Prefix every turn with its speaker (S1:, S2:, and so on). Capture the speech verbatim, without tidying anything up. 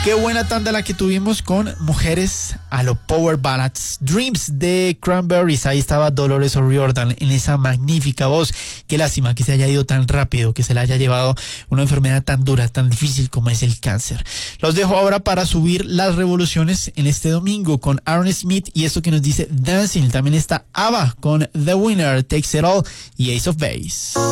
S1: Qué buena tanda la que tuvimos con mujeres a lo Power Ballads. Dreams de Cranberries, ahí estaba Dolores O'Riordan en esa magnífica voz. Qué lástima que se haya ido tan rápido, que se le haya llevado una enfermedad tan dura, tan difícil como es el cáncer. Los dejo ahora para subir las revoluciones en este domingo con Aaron Smith y esto que nos dice Dancing. También está ABBA con The Winner Takes It All y Ace of Base.